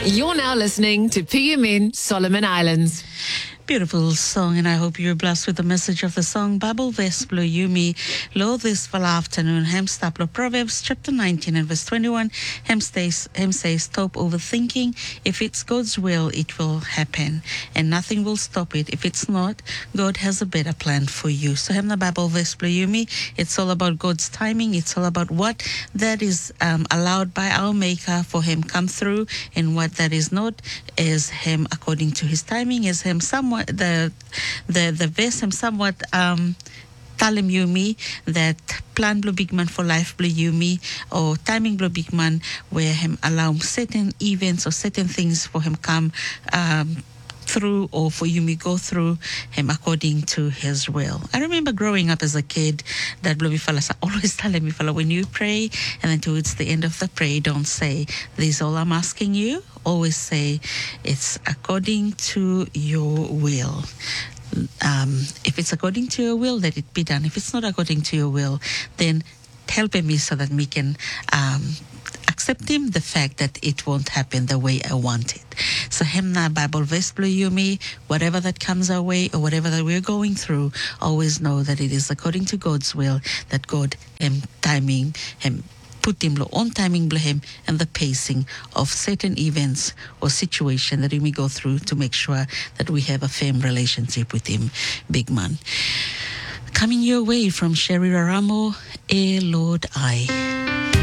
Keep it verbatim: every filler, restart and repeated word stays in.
You're now listening to P M N Solomon Islands. Beautiful song, and I hope you're blessed with the message of the song. Bible verse blow you me, lo this fall afternoon. Hem staplo Proverbs chapter nineteen and verse twenty-one. Hem stays, hem says, stop overthinking. If it's God's will, it will happen, and nothing will stop it. If it's not, God has a better plan for you. So hem the Bible verse blow you me. It's all about God's timing. It's all about what that is um, allowed by our Maker for Him come through, and what that is not is Him according to His timing. Is Him somewhat the the the verse Him somewhat um Talim you me that plan blue big man for life blue you me, or timing blue big man where Him allow certain events or certain things for Him come um through, or for you me go through Him according to His will. I remember growing up as a kid that Bloody fellas always telling me, fella, when you pray and then towards the end of the prayer, don't say, this is all I'm asking you. Always say, it's according to your will. Um, if it's according to your will, let it be done. If it's not according to your will, then help me so that we can um, accept Him the fact that it won't happen the way I want it. So Hemna Bible verse blow you me, whatever that comes our way or whatever that we're going through, always know that it is according to God's will, that God Him timing Him put Him on timing blow Him and the pacing of certain events or situation that we may go through to make sure that we have a firm relationship with Him, big man. Coming your way from Sherry Raramo, Eh Lord I.